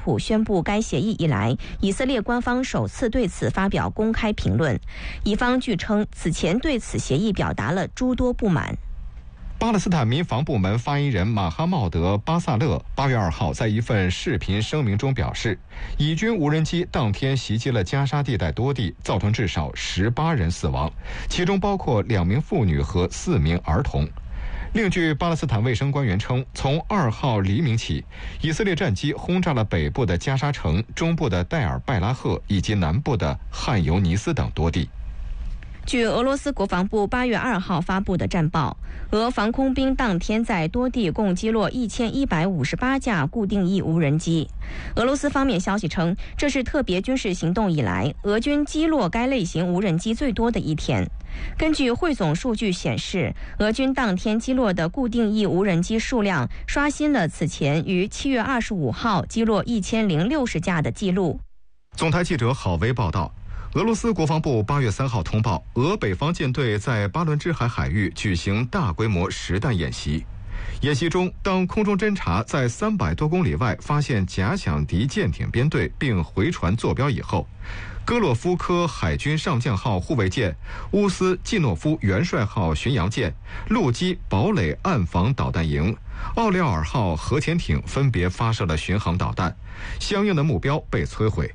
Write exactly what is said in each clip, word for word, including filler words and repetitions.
普宣布该协议以来，以色列官方首次对此发表公开评论。以方据称，此前对此协议表达了诸多不满。 巴勒斯坦民防部门发言人马哈茂德·巴萨勒八月二号在一份视频声明中表示，以军无人机当天袭击了加沙地带多地，造成至少十八人死亡，其中包括两名妇女和四名儿童。另据巴勒斯坦卫生官员称，从二号黎明起，以色列战机轰炸了北部的加沙城、中部的戴尔拜拉赫以及南部的汉尤尼斯等多地。 据俄罗斯国防部八月二号发布的战报，俄防空兵当天在多地共击落一千一百五十八架固定翼无人机。俄罗斯方面消息称，这是特别军事行动以来俄军击落该类型无人机最多的一天。根据汇总数据显示，俄军当天击落的固定翼无人机数量刷新了此前于七月二十五号击落一千零六十架的记录。 总台记者郝威报道。俄罗斯国防部八月三号通报，俄北方舰队在巴伦支海海域举行大规模实弹演习。演习中，当空中侦察在三百多公里外发现假想敌舰艇编队并回传坐标以后，戈洛夫科海军上将号护卫舰、乌斯季诺夫元帅号巡洋舰、陆基堡垒暗防导弹营、奥廖尔号核潜艇分别发射了巡航导弹，相应的目标被摧毁。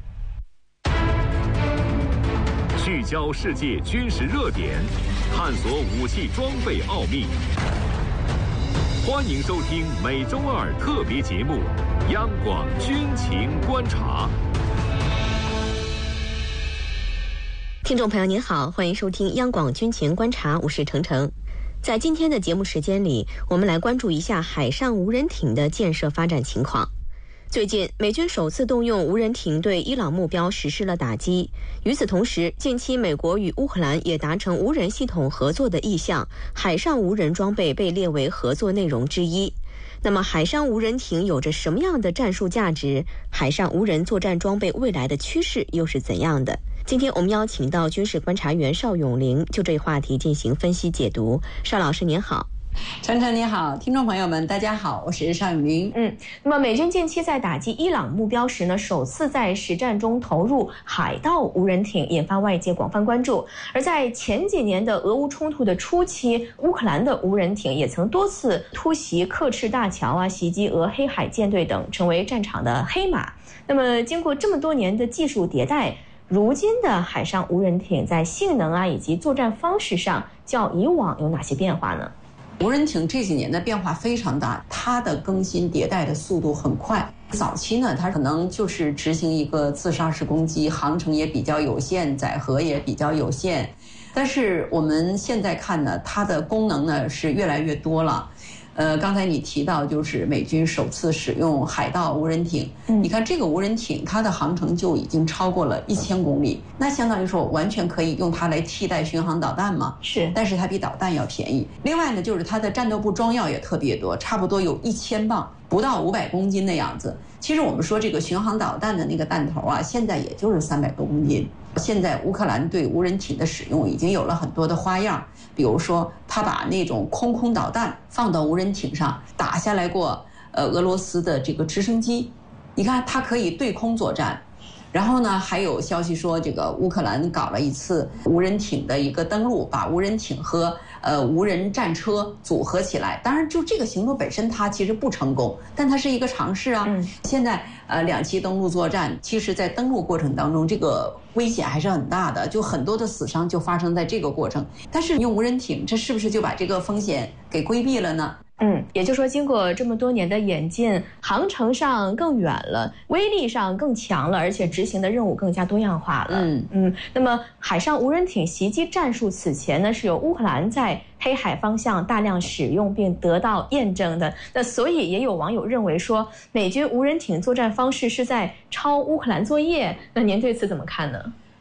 聚焦世界军事热点，探索武器装备奥秘。欢迎收听每周二特别节目《央广军情观察》。 听众朋友您好，欢迎收听央广军情观察，我是程程。在今天的节目时间里，我们来关注一下海上无人艇的建设发展情况。最近，美军首次动用无人艇对伊朗目标实施了打击。与此同时，近期美国与乌克兰也达成无人系统合作的意向，海上无人装备被列为合作内容之一。那么，海上无人艇有着什么样的战术价值？海上无人作战装备未来的趋势又是怎样的？今天我们邀请到军事观察员邵永林就这一话题进行分析解读。邵老师您好。 程程你好，听众朋友们大家好，我是邵永林。 嗯，那么美军近期在打击伊朗目标时呢，首次在实战中投入海盗无人艇，引发外界广泛关注。而在前几年的俄乌冲突的初期，乌克兰的无人艇也曾多次突袭刻赤大桥啊，袭击俄黑海舰队等，成为战场的黑马。那么经过这么多年的技术迭代，如今的海上无人艇在性能啊以及作战方式上较以往有哪些变化呢？ 无人艇这几年的变化非常大，它的更新迭代的速度很快。早期呢，它可能就是执行一个自杀式攻击，航程也比较有限，载荷也比较有限。但是我们现在看呢，它的功能呢是越来越多了。呃，刚才你提到就是美军首次使用海盗无人艇，嗯、你看这个无人艇它的航程就已经超过了一千公里，那相当于说完全可以用它来替代巡航导弹嘛？是，但是它比导弹要便宜。另外呢，就是它的战斗部装药也特别多，差不多有一千磅，不到五百公斤的样子。其实我们说这个巡航导弹的那个弹头啊，现在也就是三百多公斤。现在乌克兰对无人艇的使用已经有了很多的花样，比如说他把那种空空导弹放到无人艇上，打下来过呃俄罗斯的这个直升机，你看它可以对空作战。然后呢，还有消息说，这个乌克兰搞了一次无人艇的一个登陆，把无人艇和呃无人战车组合起来。当然，就这个行动本身，它其实不成功，但它是一个尝试啊。嗯、现在呃两栖登陆作战，其实在登陆过程当中，这个危险还是很大的，就很多的死伤就发生在这个过程。但是用无人艇，这是不是就把这个风险给规避了呢？ 嗯，也就是说，经过这么多年的演进，航程上更远了，威力上更强了，而且执行的任务更加多样化了。嗯嗯，那么海上无人艇袭击战术此前呢，是由乌克兰在黑海方向大量使用并得到验证的。那所以也有网友认为说，美军无人艇作战方式是在抄乌克兰作业。那您对此怎么看呢？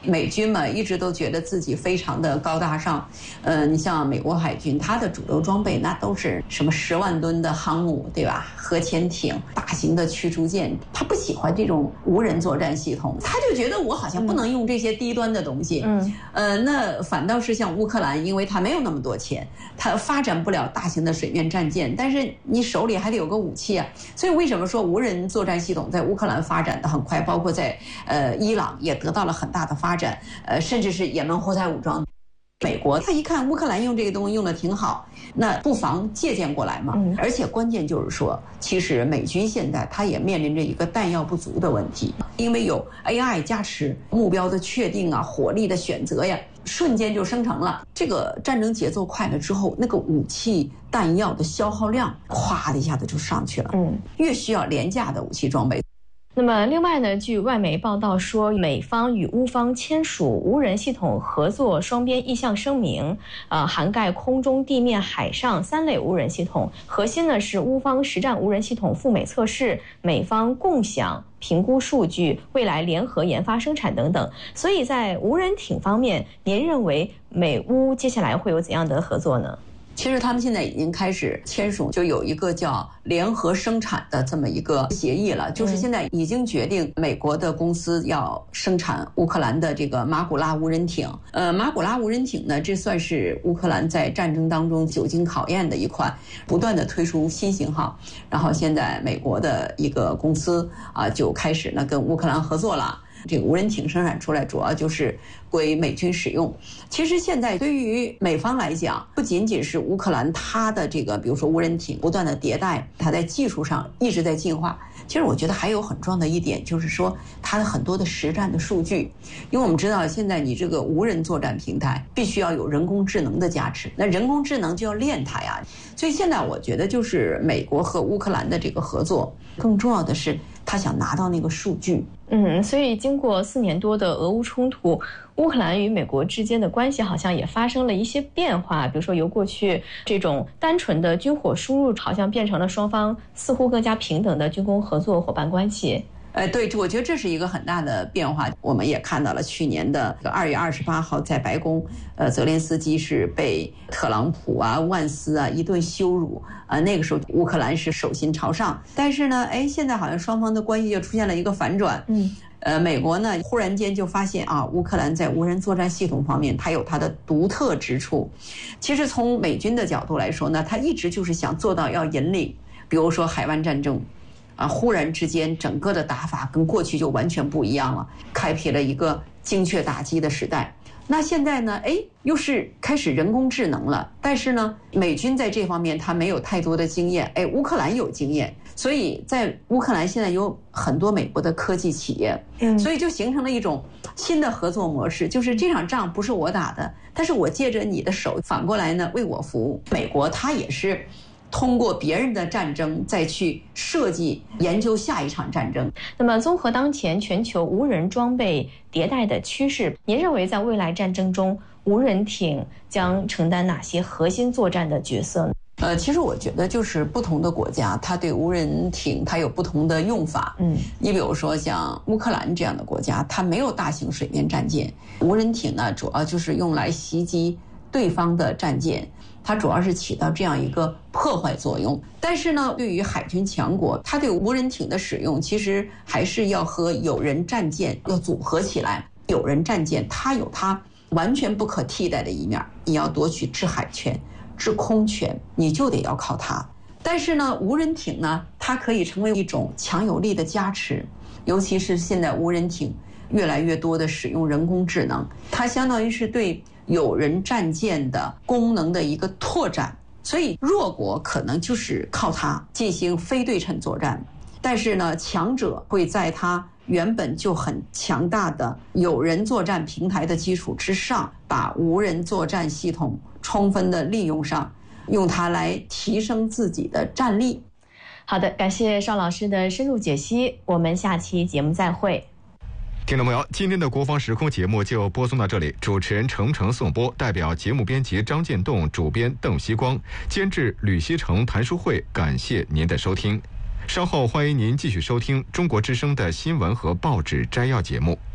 美军嘛，一直都觉得自己非常的高大上。呃，你像美国海军，它的主流装备那都是什么十万吨的航母，对吧？核潜艇、大型的驱逐舰，他不喜欢这种无人作战系统，他就觉得我好像不能用这些低端的东西。嗯，呃，那反倒是像乌克兰，因为他没有那么多钱，他发展不了大型的水面战舰，但是你手里还得有个武器啊。所以为什么说无人作战系统在乌克兰发展的很快，包括在呃伊朗也得到了很大的发展，呃，甚至是也门胡塞武装。美国他一看乌克兰用这个东西用的挺好，那不妨借鉴过来嘛。嗯、而且关键就是说，其实美军现在他也面临着一个弹药不足的问题，因为有 A I 加持，目标的确定啊，火力的选择呀，瞬间就生成了。这个战争节奏快了之后，那个武器弹药的消耗量咵的一下子就上去了。嗯，越需要廉价的武器装备。 那么，另外呢，据外媒报道说，美方与乌方签署无人系统合作双边意向声明，呃，涵盖空中、地面、海上三类无人系统，核心呢是乌方实战无人系统赴美测试，美方共享评估数据，未来联合研发生产等等。所以在无人艇方面，您认为美乌接下来会有怎样的合作呢？ 其实他们现在已经开始签署，就有一个叫联合生产的这么一个协议了，就是现在已经决定美国的公司要生产乌克兰的这个马古拉无人艇。呃，马古拉无人艇呢，这算是乌克兰在战争当中久经考验的一款，不断的推出新型号。然后现在美国的一个公司啊，就开始呢跟乌克兰合作了。这个无人艇生产出来主要就是归美军使用。其实现在对于美方来讲，不仅仅是乌克兰它的这个比如说无人艇不断的迭代，它在技术上一直在进化。其实我觉得还有很重要的一点就是说它的很多的实战的数据，因为我们知道现在你这个无人作战平台必须要有人工智能的加持，那人工智能就要练它呀。所以现在我觉得就是美国和乌克兰的这个合作，更重要的是他想拿到那个数据。 嗯，所以经过四年多的俄乌冲突，乌克兰与美国之间的关系好像也发生了一些变化，比如说由过去这种单纯的军火输入，好像变成了双方似乎更加平等的军工合作伙伴关系。 呃，对，我觉得这是一个很大的变化。我们也看到了去年的二月二十八号，在白宫，呃，泽连斯基是被特朗普啊、万斯啊一顿羞辱啊、呃。那个时候乌克兰是手心朝上，但是呢，哎，现在好像双方的关系就出现了一个反转。嗯，呃，美国呢忽然间就发现啊，乌克兰在无人作战系统方面它有它的独特之处。其实从美军的角度来说呢，他一直就是想做到要引领，比如说海湾战争。啊！忽然之间，整个的打法跟过去就完全不一样了，开辟了一个精确打击的时代。那现在呢？哎，又是开始人工智能了。但是呢，美军在这方面他没有太多的经验，哎，乌克兰有经验，所以在乌克兰现在有很多美国的科技企业，嗯，所以就形成了一种新的合作模式，就是这场仗不是我打的，但是我借着你的手，反过来呢为我服务。美国它也是通过别人的战争再去设计研究下一场战争。 那么综合当前全球无人装备迭代的趋势，您认为在未来战争中无人艇将承担哪些核心作战的角色呢？ 呃，其实我觉得就是不同的国家它对无人艇它有不同的用法。嗯，你比如说像乌克兰这样的国家，它没有大型水面战舰，无人艇呢主要就是用来袭击对方的战舰，它主要是起到这样一个破坏作用。但是呢，对于海军强国，它对无人艇的使用其实还是要和有人战舰要组合起来。有人战舰它有它完全不可替代的一面，你要夺取制海权、制空权，你就得要靠它。但是呢，无人艇呢，它可以成为一种强有力的加持，尤其是现在无人艇越来越多的使用人工智能，它相当于是对有人战舰的功能的一个拓展，所以弱国可能就是靠它进行非对称作战，但是呢，强者会在它原本就很强大的有人作战平台的基础之上，把无人作战系统充分的利用上，用它来提升自己的战力。 好的，感谢邵老师的深入解析，我们下期节目再会。 听众朋友，今天的国防时空节目就播送到这里，主持人程程颂播，代表节目编辑张建栋，主编邓锡光，监制吕锡成、谭淑慧，感谢您的收听。稍后欢迎您继续收听中国之声的新闻和报纸摘要节目。